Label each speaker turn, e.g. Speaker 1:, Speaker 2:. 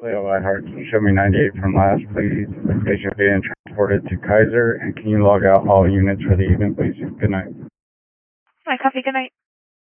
Speaker 1: Cleo Whitehart, show me 98 from last, please. Patient being transported to Kaiser, and can you log out all units for the evening, please? Good night.
Speaker 2: I copy. Good night.